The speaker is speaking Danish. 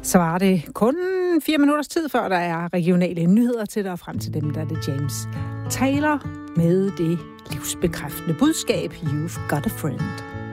Så var det kun 4 minutters tid, før der er regionale nyheder til dig, og frem til dem, der er det James Taylor med det livsbekræftende budskab, You've Got a Friend.